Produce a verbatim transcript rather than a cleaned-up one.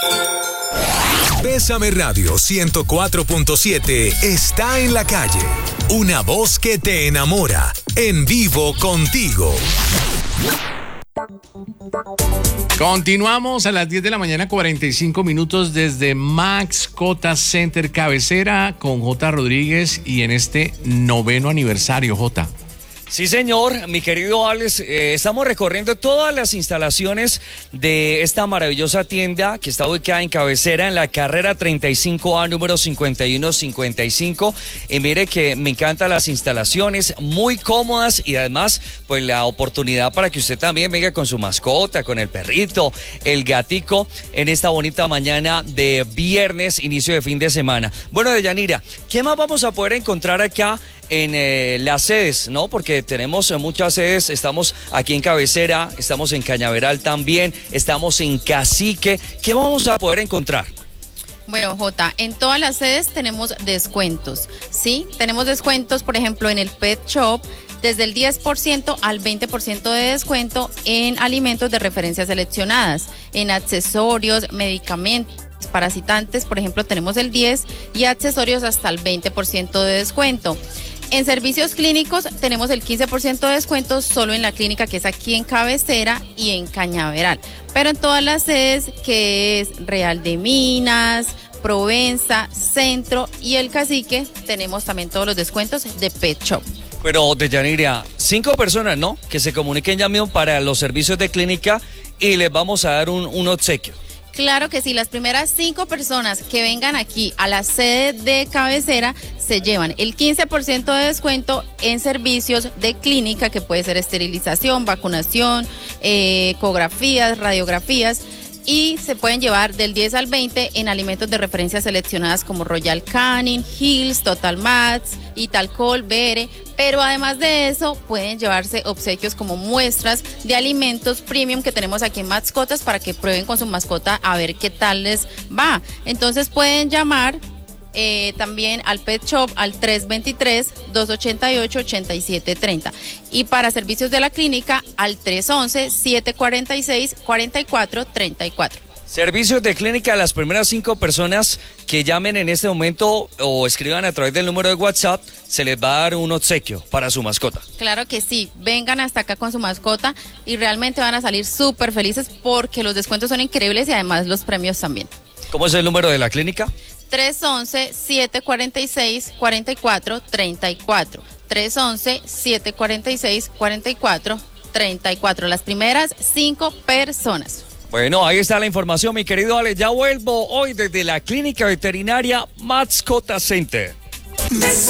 Bésame Radio ciento cuatro punto siete está en la calle. Una voz que te enamora. En vivo contigo. Continuamos a las diez de la mañana, cuarenta y cinco minutos desde Mascota Center Cabecera con J. Rodríguez y en este noveno aniversario, J. Sí, señor, mi querido Alex, eh, estamos recorriendo todas las instalaciones de esta maravillosa tienda que está ubicada en Cabecera, en la carrera treinta y cinco A, número cincuenta y uno cincuenta y cinco. Y mire que me encantan las instalaciones, muy cómodas y además, pues la oportunidad para que usted también venga con su mascota, con el perrito, el gatico, en esta bonita mañana de viernes, inicio de fin de semana. Bueno, Deyanira, ¿qué más vamos a poder encontrar acá en eh, las sedes, ¿no? Porque tenemos eh, muchas sedes, estamos aquí en Cabecera, estamos en Cañaveral también, estamos en Cacique. ¿Qué vamos a poder encontrar? Bueno, Jota, en todas las sedes tenemos descuentos, ¿sí? Tenemos descuentos, por ejemplo, en el Pet Shop, desde el diez por ciento al veinte por ciento de descuento en alimentos de referencia seleccionadas, en accesorios, medicamentos parasitantes, por ejemplo, tenemos el diez y accesorios hasta el veinte por ciento de descuento. En servicios clínicos tenemos el quince por ciento de descuento solo en la clínica que es aquí en Cabecera y en Cañaveral. Pero en todas las sedes que es Real de Minas, Provenza, Centro y el Cacique tenemos también todos los descuentos de Pet Shop. Pero Deyanira, cinco personas, ¿no? Que se comuniquen ya mismo para los servicios de clínica y les vamos a dar un, un obsequio. Claro que sí, las primeras cinco personas que vengan aquí a la sede de Cabecera se llevan el quince por ciento de descuento en servicios de clínica, que puede ser esterilización, vacunación, eh, ecografías, radiografías, y se pueden llevar del diez al veinte en alimentos de referencia seleccionadas como Royal Canin, Hills, Total Mats, Italcol, B R, pero además de eso pueden llevarse obsequios como muestras de alimentos premium que tenemos aquí en Mascotas para que prueben con su mascota a ver qué tal les va. Entonces pueden llamar Eh, también al Pet Shop al tres dos tres, dos ocho ocho, ocho siete tres cero y para servicios de la clínica al tres once, siete cuarenta y seis, cuarenta y cuatro treinta y cuatro. Servicios de clínica a las primeras cinco personas que llamen en este momento o escriban a través del número de WhatsApp, se les va a dar un obsequio para su mascota. Claro que sí, vengan hasta acá con su mascota y realmente van a salir súper felices porque los descuentos son increíbles y además los premios también. ¿Cómo es el número de la clínica? tres once, siete cuarenta y seis, cuarenta y cuatro treinta y cuatro. tres once, siete cuarenta y seis, cuarenta y cuatro treinta y cuatro. Las primeras cinco personas. Bueno, ahí está la información, mi querido Ale. Ya vuelvo hoy desde la clínica veterinaria Mascota Center.